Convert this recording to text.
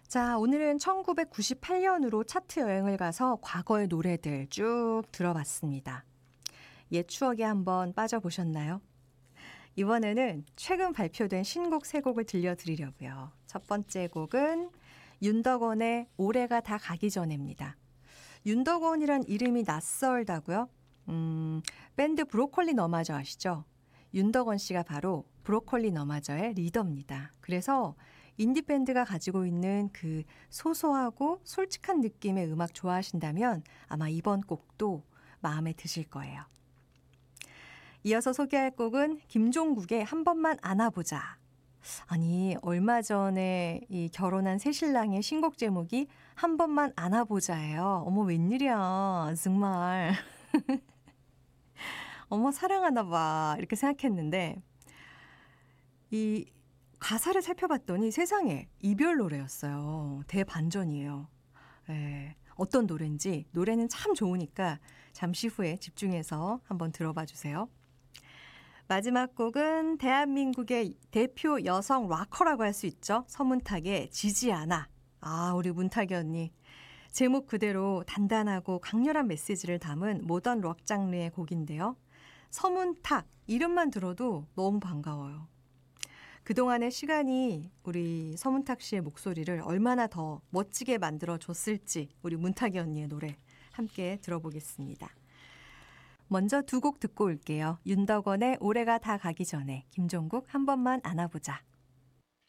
자, 오늘은 1998년으로 차트 여행을 가서 과거의 노래들 쭉 들어봤습니다. 옛 추억에 한번 빠져보셨나요? 이번에는 최근 발표된 신곡 세 곡을 들려드리려고요. 첫 번째 곡은 윤덕원의 올해가 다 가기 전에입니다. 윤덕원이란 이름이 낯설다고요? 밴드 브로콜리 너마저 아시죠? 윤덕원 씨가 바로 브로콜리 너마저의 리더입니다. 그래서 인디밴드가 가지고 있는 그 소소하고 솔직한 느낌의 음악 좋아하신다면 아마 이번 곡도 마음에 드실 거예요. 이어서 소개할 곡은 김종국의 한 번만 안아보자. 아니, 얼마 전에 이 결혼한 새신랑의 신곡 제목이 한 번만 안아보자예요. 어머, 웬일이야, 정말. 어머, 사랑하나 봐. 이렇게 생각했는데 이 가사를 살펴봤더니 세상에 이별 노래였어요. 대반전이에요. 예, 어떤 노래인지 노래는 참 좋으니까 잠시 후에 집중해서 한번 들어봐 주세요. 마지막 곡은 대한민국의 대표 여성 락커라고 할 수 있죠. 서문탁의 지지 않아. 아, 우리 문탁이 언니. 제목 그대로 단단하고 강렬한 메시지를 담은 모던 록 장르의 곡인데요. 서문탁, 이름만 들어도 너무 반가워요. 그동안의 시간이 우리 서문탁 씨의 목소리를 얼마나 더 멋지게 만들어줬을지 우리 문탁이 언니의 노래 함께 들어보겠습니다. 먼저 두 곡 듣고 올게요. 윤덕원의 올해가 다 가기 전에, 김종국 한 번만 안아보자.